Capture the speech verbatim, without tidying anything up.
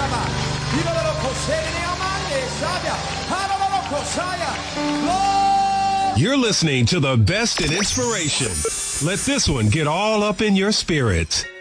You're listening to the best in inspiration. Let this one get all up in your spirit.